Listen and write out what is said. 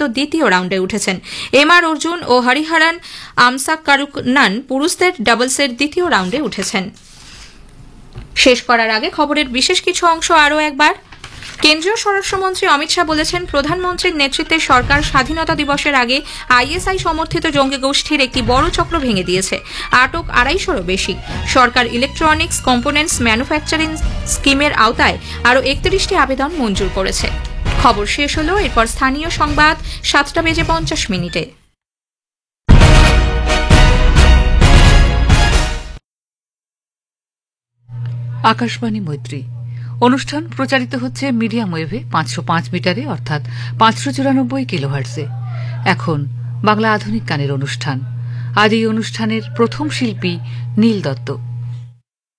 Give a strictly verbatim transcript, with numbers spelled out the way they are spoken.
প্রথমত দ্বিতীয় রাউন্ডে উঠেছেন। এম আর অর্জুন ও হরিহরন আমসাকারুকনান পুরুষদের ডাবলসের দ্বিতীয় রাউন্ডে উঠেছেন। শেষ করার আগে খবরের বিশেষ কিছু অংশ আরও একবার। কেন্দ্রীয় স্বরাষ্ট্রমন্ত্রী অমিত শাহ বলেছেন, প্রধানমন্ত্রীর নেতৃত্বে সরকার স্বাধীনতা দিবসের আগে আইএসআই সমর্থিত জঙ্গি গোষ্ঠীর একটি বড় চক্র ভেঙে দিয়েছে। আটক আড়াইশোরও বেশি। সরকার ইলেকট্রনিক্স কম্পোনেন্টস ম্যানুফ্যাকচারিং স্কিমের আওতায় আরও একত্রিশটি আবেদন মঞ্জুর করেছে। খবর শেষ হল। এরপর স্থানীয় সংবাদ সাতটা বেজে পঞ্চাশ মিনিটে। আকাশবাণী মৈত্রী অনুষ্ঠান প্রচারিত হচ্ছে মিডিয়াম ওয়েভে পাঁচশো পাঁচ মিটারে অর্থাৎ পাঁচশো চুরানব্বই কিলোহার্টজে। এখন বাংলা আধুনিক গানের অনুষ্ঠান। আজ এই অনুষ্ঠানের প্রথম শিল্পী নীল দত্ত।